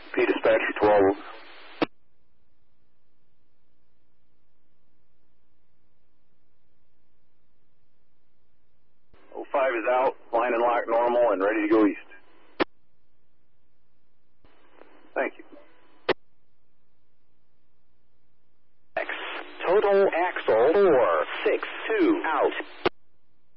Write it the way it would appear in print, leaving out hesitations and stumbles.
P dispatcher 12. 05 is out, line and lock normal, and ready to go east. Thank you. Total axle 462 out.